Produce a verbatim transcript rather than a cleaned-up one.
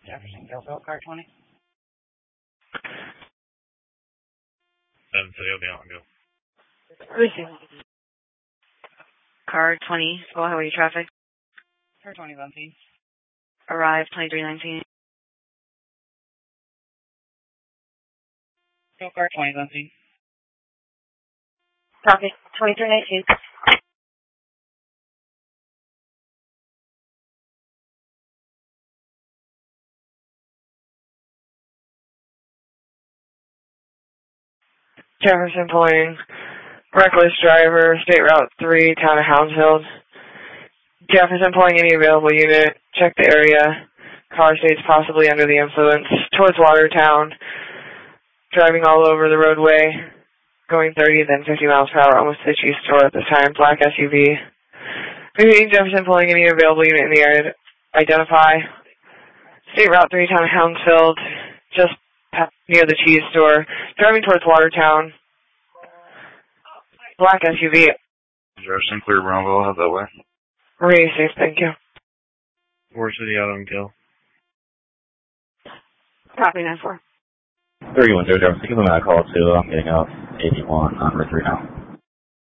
Jefferson Gillfield, car twenty. seven City, I'll be out and go. Receive. Car twenty, slow highway traffic. Car twenty, bumping. Arrive twenty-three nineteen. Go car twenty, bumping. Copy, twenty-three nineteen. Jefferson pulling, reckless driver, State Route three, town of Hounsfield. Jefferson pulling any available unit, check the area, car stays possibly under the influence, towards Watertown, driving all over the roadway, going thirty, then fifty miles per hour, almost to the cheese store at this time, black S U V. Repeating, Jefferson pulling any available unit in the area, identify, State Route three, town of Hounsfield, just near the cheese store, driving towards Watertown, black S U V. Jefferson, clear Brownville, head that way. Really safe, thank you. Ford City, out on kill. Copy, nine four. thirty-one, Joe Jefferson, give them a call too. I'm getting out eighty-one on Route three now.